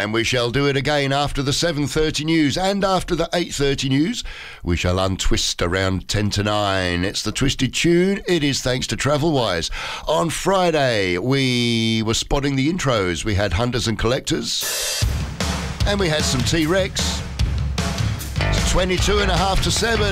And we shall do it again after the 7:30 news and after the 8:30 news. We shall untwist around 10 to 9. It's the Twisted Tune. It is thanks to Travelwise. On Friday, we were spotting the intros. We had Hunters and Collectors. And we had some T-Rex. It's 22 and a half to 7.